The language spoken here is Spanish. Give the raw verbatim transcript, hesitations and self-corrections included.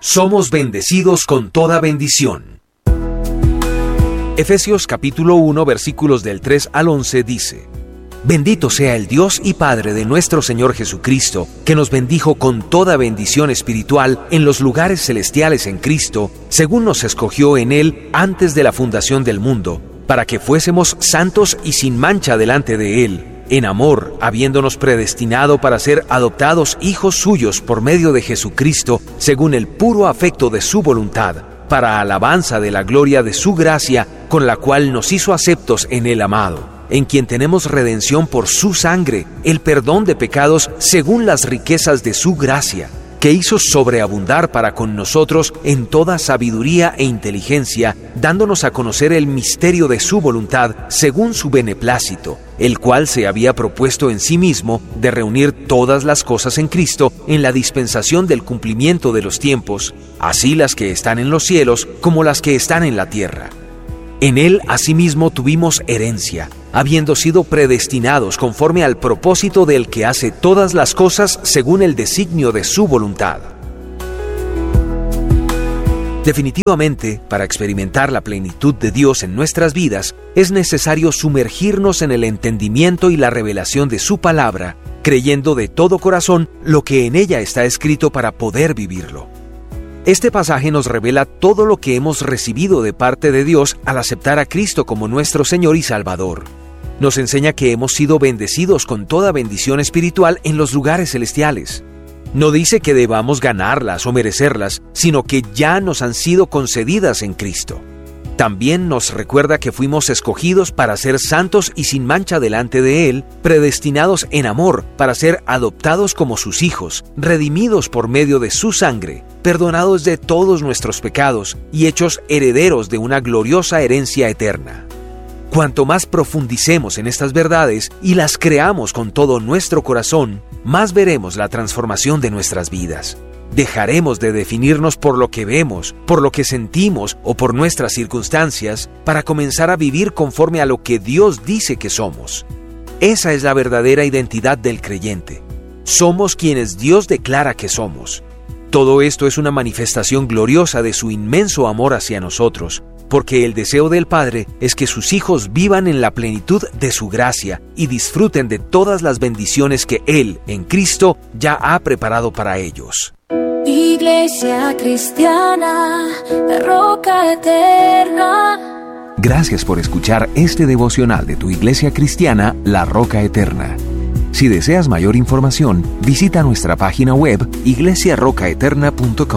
Somos bendecidos con toda bendición. Efesios capítulo uno, versículos del tres al once dice: Bendito sea el Dios y Padre de nuestro Señor Jesucristo, que nos bendijo con toda bendición espiritual en los lugares celestiales en Cristo, según nos escogió en Él antes de la fundación del mundo, para que fuésemos santos y sin mancha delante de Él, en amor, habiéndonos predestinado para ser adoptados hijos suyos por medio de Jesucristo, según el puro afecto de su voluntad, para alabanza de la gloria de su gracia, con la cual nos hizo aceptos en el amado, en quien tenemos redención por su sangre, el perdón de pecados según las riquezas de su gracia, que hizo sobreabundar para con nosotros en toda sabiduría e inteligencia, dándonos a conocer el misterio de su voluntad según su beneplácito, el cual se había propuesto en sí mismo de reunir todas las cosas en Cristo en la dispensación del cumplimiento de los tiempos, así las que están en los cielos como las que están en la tierra. En Él asimismo tuvimos herencia, habiendo sido predestinados conforme al propósito del que hace todas las cosas según el designio de su voluntad. Definitivamente, para experimentar la plenitud de Dios en nuestras vidas, es necesario sumergirnos en el entendimiento y la revelación de su palabra, creyendo de todo corazón lo que en ella está escrito para poder vivirlo. Este pasaje nos revela todo lo que hemos recibido de parte de Dios al aceptar a Cristo como nuestro Señor y Salvador. Nos enseña que hemos sido bendecidos con toda bendición espiritual en los lugares celestiales. No dice que debamos ganarlas o merecerlas, sino que ya nos han sido concedidas en Cristo. También nos recuerda que fuimos escogidos para ser santos y sin mancha delante de Él, predestinados en amor para ser adoptados como sus hijos, redimidos por medio de su sangre, perdonados de todos nuestros pecados y hechos herederos de una gloriosa herencia eterna. Cuanto más profundicemos en estas verdades y las creamos con todo nuestro corazón, más veremos la transformación de nuestras vidas. Dejaremos de definirnos por lo que vemos, por lo que sentimos o por nuestras circunstancias para comenzar a vivir conforme a lo que Dios dice que somos. Esa es la verdadera identidad del creyente. Somos quienes Dios declara que somos. Todo esto es una manifestación gloriosa de su inmenso amor hacia nosotros, porque el deseo del Padre es que sus hijos vivan en la plenitud de su gracia y disfruten de todas las bendiciones que Él, en Cristo, ya ha preparado para ellos. Iglesia Cristiana, la Roca Eterna. Gracias por escuchar este devocional de tu Iglesia Cristiana, La Roca Eterna. Si deseas mayor información, visita nuestra página web iglesia roca eterna punto com.